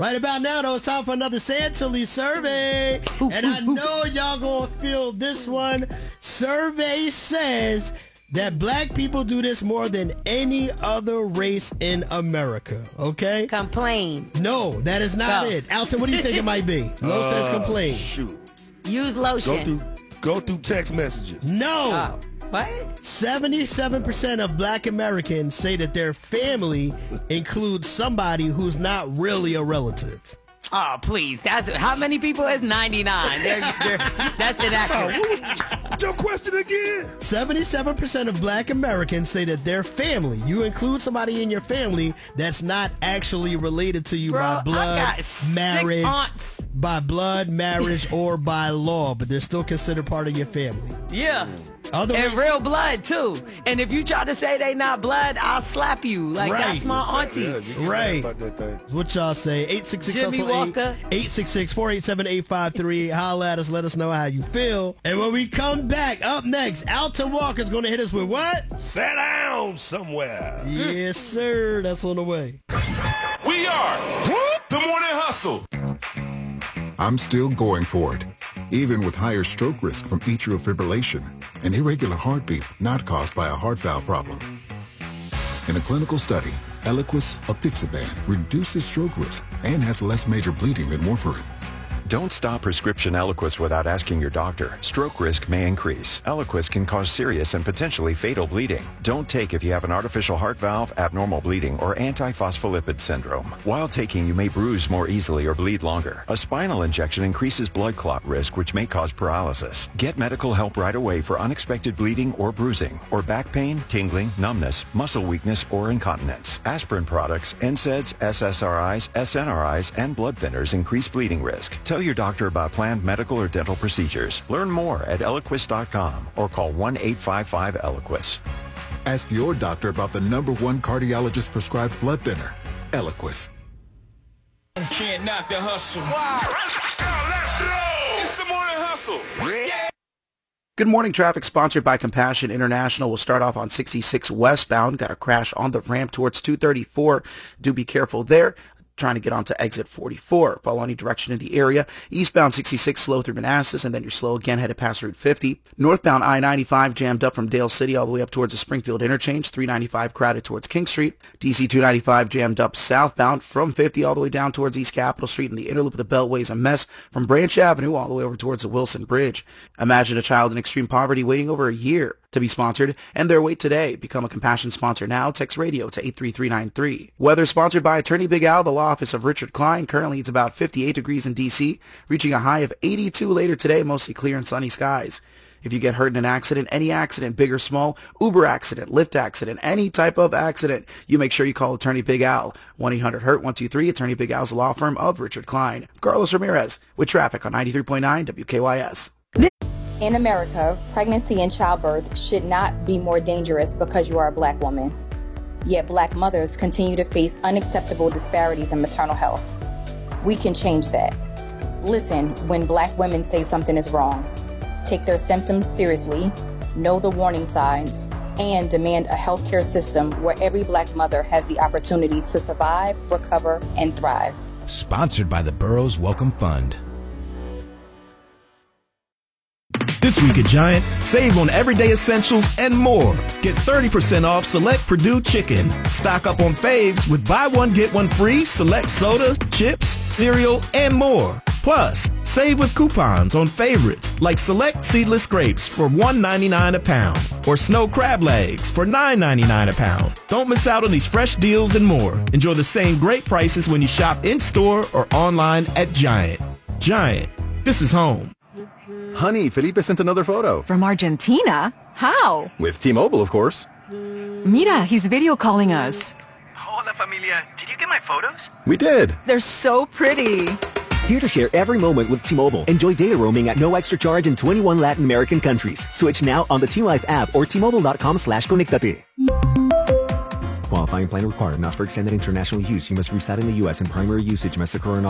Right about now, though, it's time for another Santilly survey. And I know y'all gonna feel this one. Survey says that black people do this more than any other race in America, okay? Complain. No, that is not it. Alton, what do you think it might be? Lo says complain. Shoot. Use lotion. Go through text messages. No. What? 77% of black Americans say that their family includes somebody who's not really a relative. Oh, please. That's how many people is 99? That's inaccurate. What's your question again? 77% of black Americans say that their family, you include somebody in your family that's not actually related to you by blood, marriage, or by law, but they're still considered part of your family. Yeah. And real blood, too. And if you try to say they not blood, I'll slap you. Like, that's my auntie. Yeah, right. About that thing. What y'all say? 866 Jimmy Walker. 866-487-8538. Holla at us. Let us know how you feel. And when we come back, up next, Alton Walker's going to hit us with what? Sit down somewhere. Yes, sir. That's on the way. We are the Morning Hustle. I'm still going for it, even with higher stroke risk from atrial fibrillation, an irregular heartbeat not caused by a heart valve problem. In a clinical study, Eliquis apixaban reduces stroke risk and has less major bleeding than warfarin. Don't stop prescription Eliquis without asking your doctor. Stroke risk may increase. Eliquis can cause serious and potentially fatal bleeding. Don't take if you have an artificial heart valve, abnormal bleeding, or antiphospholipid syndrome. While taking, you may bruise more easily or bleed longer. A spinal injection increases blood clot risk, which may cause paralysis. Get medical help right away for unexpected bleeding or bruising, or back pain, tingling, numbness, muscle weakness, or incontinence. Aspirin products, NSAIDs, SSRIs, SNRIs, and blood thinners increase bleeding risk. Tell your doctor about planned medical or dental procedures. Learn more at Eliquis.com or call 1-855-ELIQUIS. Ask your doctor about the #1 cardiologist prescribed blood thinner, Eliquis. Can't knock the hustle. Let's go. It's the Morning Hustle. Yeah. Good morning, traffic sponsored by Compassion International. We'll start off on 66 westbound. Got a crash on the ramp towards 234. Do be careful there. Trying to get onto exit 44. Follow any direction in the area. Eastbound 66 slow through Manassas, and then you're slow again headed past Route 50. Northbound I-95 jammed up from Dale City all the way up towards the Springfield interchange. 395 crowded towards King Street. DC 295 jammed up southbound from 50 all the way down towards East Capitol Street, and the inner loop of the Beltway is a mess from Branch Avenue all the way over towards the Wilson Bridge. Imagine a child in extreme poverty waiting over a year to be sponsored, and their wait today. Become a Compassion sponsor now. Text radio to 83393. Weather sponsored by Attorney Big Al, the law office of Richard Klein. Currently it's about 58 degrees in D.C., reaching a high of 82 later today, mostly clear and sunny skies. If you get hurt in an accident, any accident, big or small, Uber accident, Lyft accident, any type of accident, you make sure you call Attorney Big Al. 1-800-HURT-123. Attorney Big Al's a law firm of Richard Klein. Carlos Ramirez with traffic on 93.9 WKYS. In America, pregnancy and childbirth should not be more dangerous because you are a black woman. Yet black mothers continue to face unacceptable disparities in maternal health. We can change that. Listen when black women say something is wrong. Take their symptoms seriously, know the warning signs, and demand a healthcare system where every black mother has the opportunity to survive, recover, and thrive. Sponsored by the Burroughs Welcome Fund. This week at Giant, save on everyday essentials and more. Get 30% off select Purdue chicken. Stock up on faves with buy one, get one free select soda, chips, cereal, and more. Plus, save with coupons on favorites like select seedless grapes for $1.99 a pound or snow crab legs for $9.99 a pound. Don't miss out on these fresh deals and more. Enjoy the same great prices when you shop in-store or online at Giant. Giant, this is home. Honey, Felipe sent another photo. From Argentina? How? With T-Mobile, of course. Mira, he's video calling us. Hola, familia. Did you get my photos? We did. They're so pretty. Here to share every moment with T-Mobile. Enjoy data roaming at no extra charge in 21 Latin American countries. Switch now on the T-Life app or T-Mobile.com/conectate. Qualifying plan required. Not for extended international use. You must reside in the U.S. and primary usage must occur in